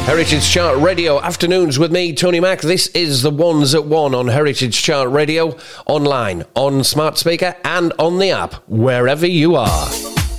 Heritage Chart Radio afternoons with me, Tony Mack. This is the Ones at One on Heritage Chart Radio, online, on smart speaker and on the app, wherever you are.